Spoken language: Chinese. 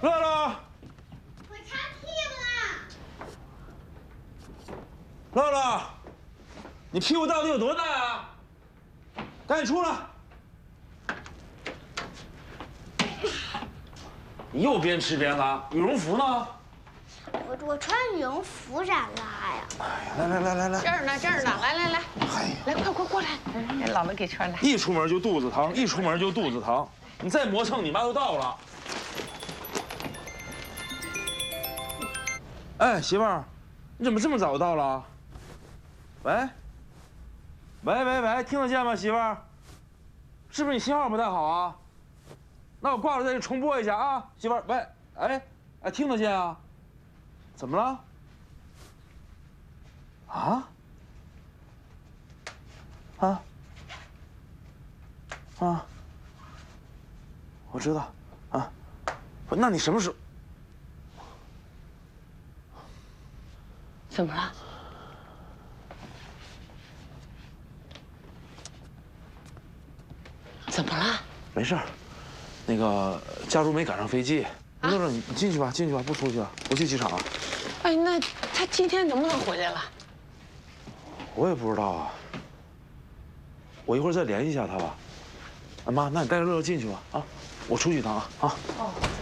乐乐， 我擦屁股乐乐，你屁股到底有多大啊？赶紧出来！你又边吃边拉，羽绒服呢？ 了！我穿羽绒服咋拉呀？ 哎呀，来， 这儿呢，这儿呢，来， 哎呀， 来，快过来，给姥姥给穿来。 一出门就肚子疼，一出门就肚子疼，你再磨蹭，你妈都到了。哎，媳妇儿，你怎么这么早到了？喂，听得见吗，媳妇儿？是不是你信号不太好啊？那我挂了再重播一下啊，媳妇儿。喂，哎，听得见啊？怎么了？啊，我知道，啊，那你什么时候？ 怎么了？怎么了？ 没事儿，那个佳茹没赶上飞机。乐乐，你进去吧，不出去了，不去机场了。 哎，那他今天能不能回来了？ 我也不知道啊，我一会儿再联系一下他吧。妈，那你带着乐乐进去吧，啊，我出去一趟啊。 哦。